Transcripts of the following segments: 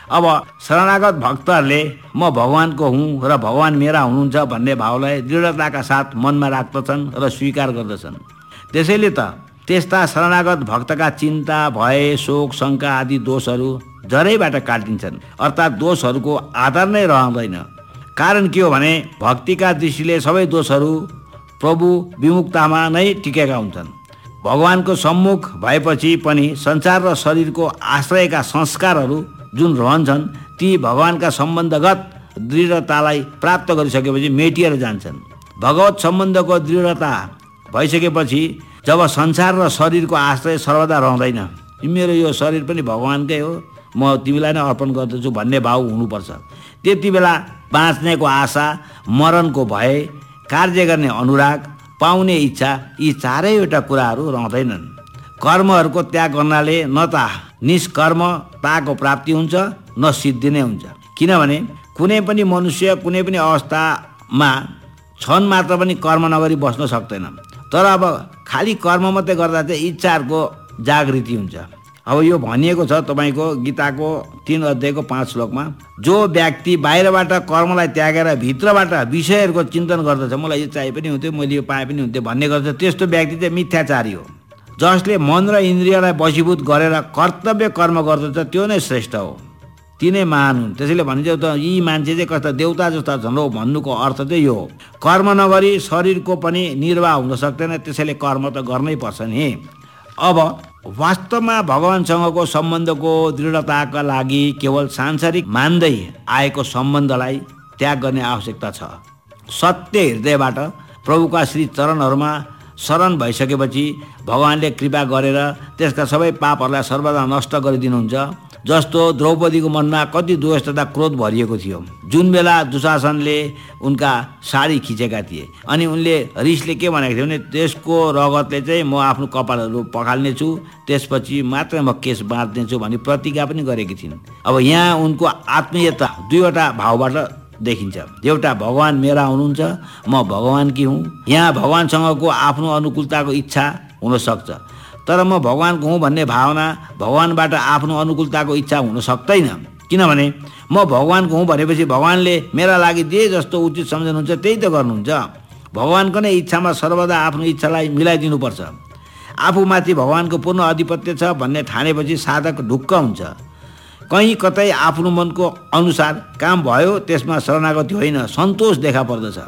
अब शरणागत भक्तहरूले म भगवानको हुँ र भगवान मेरा हुनुहुन्छ भन्ने भावलाई दृढताका साथ मनमा राख्दछन् र स्वीकार गर्दछन्। त्यसैले त त्यस्ता शरणागत भक्तका चिन्ता, भय, शोक, शङ्का आदि दोषहरू जरैबाट काटिन्छन्, अर्थात् दोषहरूको आधार नै रहँदैन। कारण के हो भने भक्तिका दृष्टिले सबै दोषहरू प्रभु विमुक्तमा नै टिकेका हुन्छन्। भगवानको सम्मुख भएपछि पनि संसार र शरीरको आश्रयका संस्कारहरू जुन रहन्छन् ती भगवानका सम्बन्धगत दृढतालाई प्राप्त गरिसकेपछि मेटिएर जान्छन्। भगवत सम्बन्धको दृढता भइसकेपछि जब संसार र शरीरको आश्रय सर्वदा रहँदैन, मेरो यो शरीर पनि भगवानकै हो, म तिमीलाई नै अर्पण गर्दछु भन्ने भाव हुनुपर्छ। त्यति बेला बाँच्नेको आशा, मरणको भय, कार्य गर्ने अनुराग, पाउने इच्छा, यी चारैवटा कुराहरू रहँदैनन्। कर्महरूको त्याग गर्नाले न त निष्कर्मताको प्राप्ति हुन्छ न सिद्धि नै हुन्छ। किनभने कुनै पनि मनुष्य कुनै पनि अवस्थामा क्षण मात्र पनि कर्म नगरी बस्न सक्दैन। तर अब खाली कर्म मात्रै गर्दा चाहिँ इच्छाहरूको जागृति हुन्छ। अब यो भनिएको छ तपाईँको गीताको 3 अध्यायको 5 श्लोकमा, जो व्यक्ति बाहिरबाट कर्मलाई त्यागेर भित्रबाट विषयहरूको चिन्तन गर्दछ, मलाई यो चाहिए पनि हुन्थ्यो, मैले यो पाए पनि हुन्थ्यो भन्ने गर्छ, त्यस्तो व्यक्ति चाहिँ मिथ्याचारी हो। जसले मन र इन्द्रियलाई वशीभूत गरेर कर्तव्य कर्म गर्दछ त्यो नै श्रेष्ठ हो, ती नै महान हुन्। त्यसैले भनिन्छ त यी मान्छे चाहिँ कस्ता देउता जस्ता छन् हो भन्नुको अर्थ चाहिँ यो हो। कर्म नगरी शरीरको पनि निर्वाह हुन सक्दैन, त्यसैले कर्म त गर्नै पर्छ नि। अब वास्तवमा भगवानसँगको सम्बन्धको दृढताका लागि केवल सांसारिक मान्दै आएको सम्बन्धलाई त्याग गर्ने आवश्यकता छ। सत्य हृदयबाट प्रभुका श्री चरणहरूमा शरण भइसकेपछि भगवानले कृपा गरेर त्यसका सबै पापहरूलाई सर्वदा नष्ट गरिदिनुहुन्छ। जस्तो द्रौपदीको मनमा कति द्वेष तथा क्रोध भरिएको थियो जुन बेला दुशासनले उनका साडी खिचेका थिए, अनि उनले रिसले के भनेको थियो भने त्यसको रगतले चाहिँ म आफ्नो कपालहरू पखाल्नेछु, त्यसपछि मात्र म केस बाँध्नेछु भन्ने प्रतिज्ञा पनि गरेकी थिइन्। अब यहाँ उनको आत्मीयता दुईवटा भावबाट देखिन्छ। एउटा भगवान मेरा हुनुहुन्छ, म भगवानकी हुँ। यहाँ भगवानसँगको आफ्नो अनुकूलताको इच्छा हुनसक्छ, तर म भगवानको हुँ भन्ने भावना भगवानबाट आफ्नो अनुकूलताको इच्छा हुन सक्दैन। किनभने म भगवानको हुँ भनेपछि भगवानले मेरा लागि जे जस्तो उचित सम्झनुहुन्छ त्यही त गर्नुहुन्छ। भगवानको नै इच्छामा सर्वदा आफ्नो इच्छालाई मिलाइदिनुपर्छ। आफूमाथि भगवानको पूर्ण अधिपत्य छ भन्ने ठानेपछि साधक ढुक्क हुन्छ। कहीँ कतै आफ्नो मनको अनुसार काम भयो त्यसमा शरणागति होइन, सन्तोष देखा पर्दछ।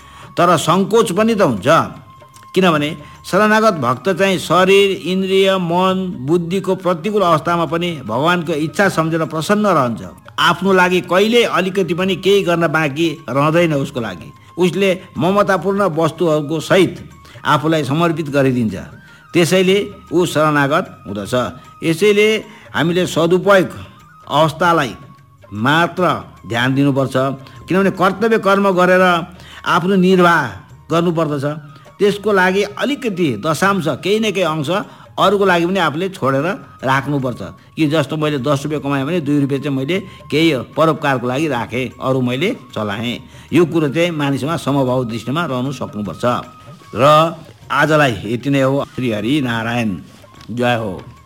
तर सङ्कोच पनि त हुन्छ, किनभने शरणागत भक्त चाहिँ शरीर, इन्द्रिय, मन, बुद्धिको प्रतिकूल अवस्थामा पनि भगवानको इच्छा सम्झेर प्रसन्न रहन्छ। आफ्नो लागि कहिले अलिकति पनि केही गर्न बाँकी रहँदैन उसको लागि। उसले ममतापूर्ण वस्तुहरूको सहित आफूलाई समर्पित गरिदिन्छ, त्यसैले ऊ शरणागत हुँदछ। यसैले हामीले सदुपयोग अवस्थालाई मात्र ध्यान दिनुपर्छ, किनभने कर्तव्य कर्म गरेर आफ्नो निर्वाह गर्नुपर्दछ। त्यसको लागि अलिकति दशांश केही न केही अंश अरूको लागि पनि आफूले छोडेर राख्नुपर्छ। कि जस्तो मैले 10 रुपियाँ कमाएँ भने 2 रुपियाँ चाहिँ मैले केही परोपकारको लागि राखेँ, अरू मैले चलाएँ। यो कुरो चाहिँ मानिसमा समभाव दृष्टिमा रहनु सक्नुपर्छ। र आजलाई यति नै हो। श्री हरि नारायण, जय हो।